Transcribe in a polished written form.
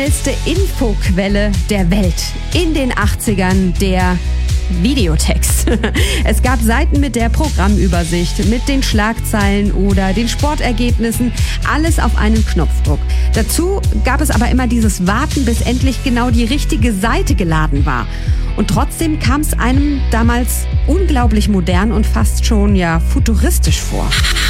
schnellste Infoquelle der Welt in den 80ern, der Videotext. Es gab Seiten mit der Programmübersicht, mit den Schlagzeilen oder den Sportergebnissen, alles auf einen Knopfdruck. Dazu gab es aber immer dieses Warten, bis endlich genau die richtige Seite geladen war. Und trotzdem kam es einem damals unglaublich modern und fast schon futuristisch vor.